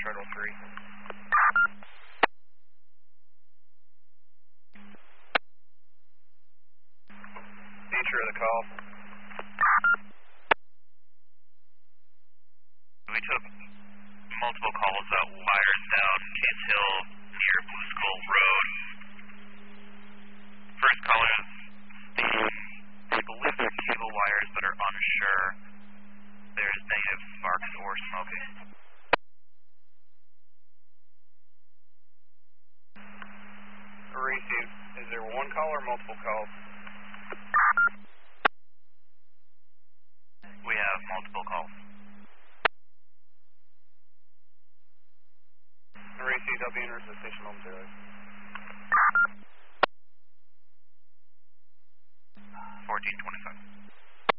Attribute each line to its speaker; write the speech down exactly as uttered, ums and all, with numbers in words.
Speaker 1: Charter three. Nature of the call.
Speaker 2: We took multiple calls about wires down Case Hill near Blue Skull Road. First caller is stating they believe they're cable wires but are unsure. There's negative sparks or smoking.
Speaker 1: Receive. Is there one call or multiple calls?
Speaker 2: We have multiple calls.
Speaker 1: Receive. I'll be in the station momentarily.